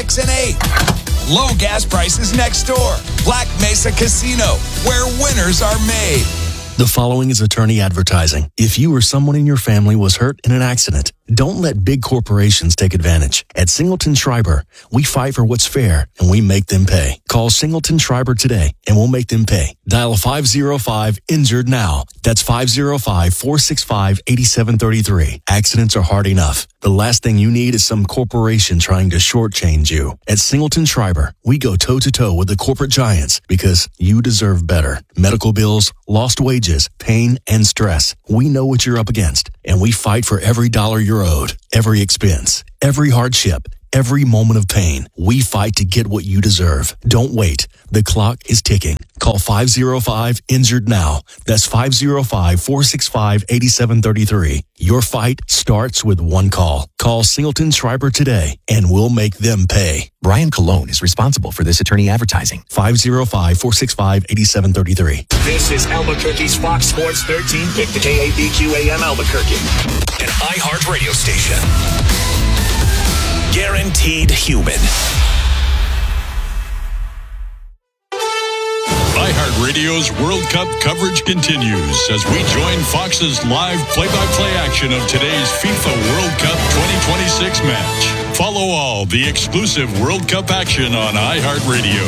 6 and 8. Low gas prices next door. Black Mesa Casino, where winners are made. The following is attorney advertising. If you or someone in your family was hurt in an accident, don't let big corporations take advantage. At Singleton Schreiber, we fight for what's fair and we make them pay. Call Singleton Schreiber today and we'll make them pay. Dial 505-INJURED now. That's 505-465-8733. Accidents are hard enough. The last thing you need is some corporation trying to shortchange you. At Singleton Schreiber, we go toe-to-toe with the corporate giants because you deserve better. Medical bills, lost wages, pain, and stress. We know what you're up against, and we fight for every dollar you're owed, every expense, every hardship, every moment of pain. We fight to get what you deserve. Don't wait. The clock is ticking. Call 505-INJURED now. That's 505-465-8733. Your fight starts with one call. Call Singleton Schreiber today, and we'll make them pay. Brian Colon is responsible for this attorney advertising. 505-465-8733. This is Albuquerque's Fox Sports 1350 KABQ-AM Albuquerque, an iHeart radio station. Guaranteed human. iHeartRadio's World Cup coverage continues as we join Fox's live play-by-play action of today's FIFA World Cup 2026 match. Follow all the exclusive World Cup action on iHeartRadio.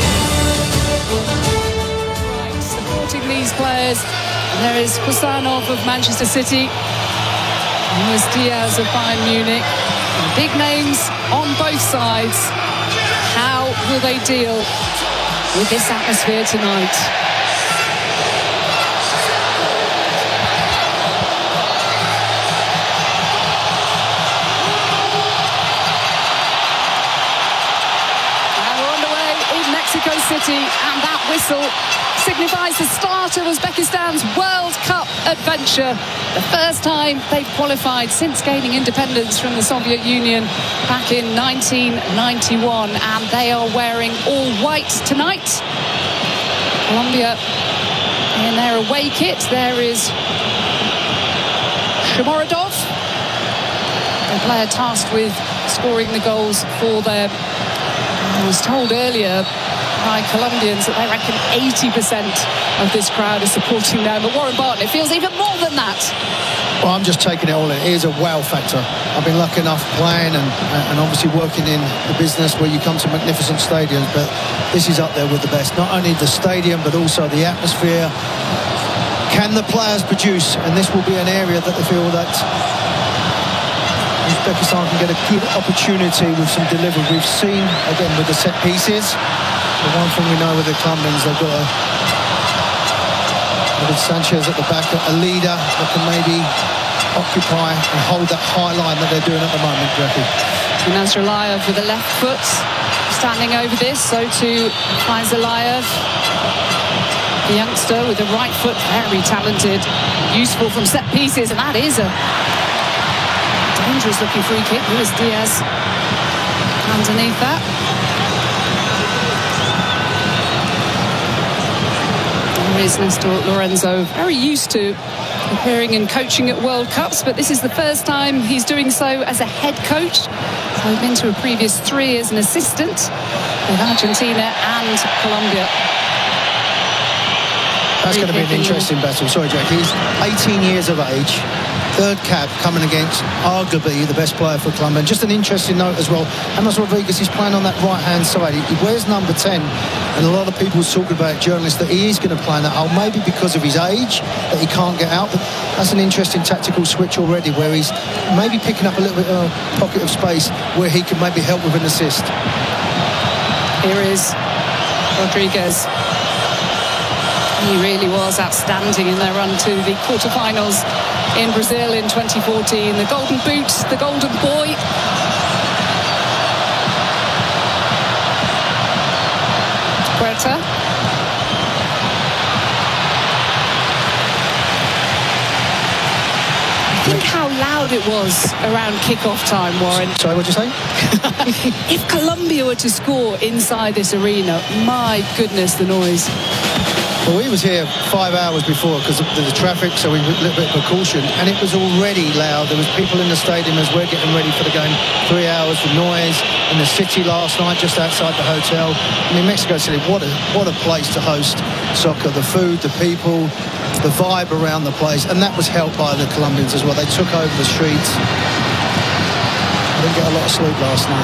Supporting these players, there is Kusanov of Manchester City, Luis Diaz of Bayern Munich. Big names on both sides. How will they deal with this atmosphere tonight? And we're underway in Mexico City, and that whistle signifies the start of Uzbekistan's World Cup adventure. The first time they've qualified since gaining independence from the Soviet Union back in 1991, and they are wearing all white tonight. Colombia in their away kit. There is Shomorodov, the player tasked with scoring the goals for them. I was told earlier by Colombians that they reckon 80% of this crowd is supporting them, but Warren Barton, it feels even more than that. Well, I'm just taking it all in. It is a wow factor. I've been lucky enough playing and obviously working in the business where you come to magnificent stadiums, but this is up there with the best. Not only the stadium, but also the atmosphere. Can the players produce? And this will be an area that they feel that Uzbekistan can get a good opportunity with some delivery. We've seen, again, with the set pieces, the one thing we know with the Colombians, they've got with Sanchez at the back, a leader that can maybe occupy and hold that high line that they're doing at the moment, Jackie. Nazarlayev with the left foot, standing over this, so too Faizalayev, the youngster with the right foot, very talented, useful from set pieces, and that is a dangerous looking free kick. Luis Diaz underneath that. There is Nestor Lorenzo, very used to appearing and coaching at World Cups, but this is the first time he's doing so as a head coach. So he's been to a previous 3 as an assistant with Argentina and Colombia. That's going to be an interesting battle. Sorry, Jack. He's 18 years of age. Third cap coming against arguably the best player for Colombia. And just an interesting note as well, James Rodriguez is playing on that right-hand side. He wears number 10, and a lot of people talking about, journalists, that he is going to play in that hole, maybe because of his age, that he can't get out. But that's an interesting tactical switch already, where he's maybe picking up a little bit of a pocket of space where he can maybe help with an assist. Here is Rodriguez. He really was outstanding in their run to the quarterfinals in Brazil in 2014. The golden boot, the golden boy. Huerta. Think how loud it was around kick-off time, Warren. Sorry, what'd you say? If Colombia were to score inside this arena, my goodness, the noise. Well, we was here 5 hours before because of the traffic, so we were a little bit of precaution, and it was already loud. There was people in the stadium as we're getting ready for the game. 3 hours, the noise in the city last night, just outside the hotel. I mean, Mexico City, what a place to host soccer. The food, the people, the vibe around the place, and that was helped by the Colombians as well. They took over the streets. I didn't get a lot of sleep last night.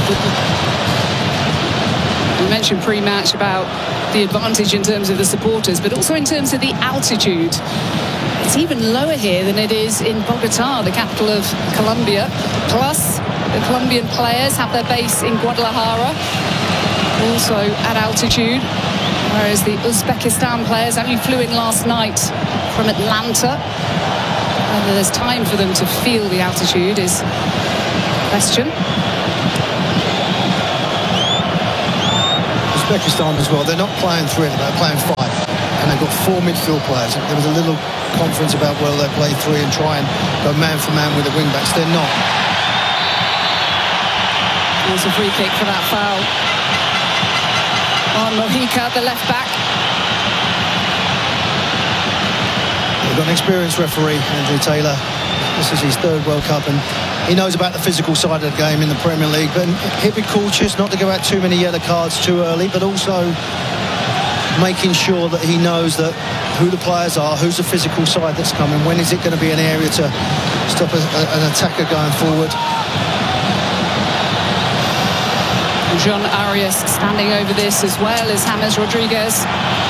We mentioned pre-match about the advantage in terms of the supporters, but also in terms of the altitude. It's even lower here than it is in Bogota, the capital of Colombia. Plus, the Colombian players have their base in Guadalajara, also at altitude, whereas the Uzbekistan players only flew in last night from Atlanta. Whether there's time for them to feel the altitude is a question. Uzbekistan as well, they're not playing 3, they're playing 5, and they've got 4 midfield players. There was a little conference about whether they play 3 and try and go man for man with the wing backs. They're not. There's a free kick for that foul on Mojica, the left back. They've got an experienced referee, Andrew Taylor. This is his 3rd World Cup, and he knows about the physical side of the game in the Premier League, but he'll be cautious not to give out too many yellow cards too early, but also making sure that he knows that who the players are, who's the physical side that's coming, when is it going to be an area to stop an attacker going forward. Jean Arias standing over this as well as James Rodriguez.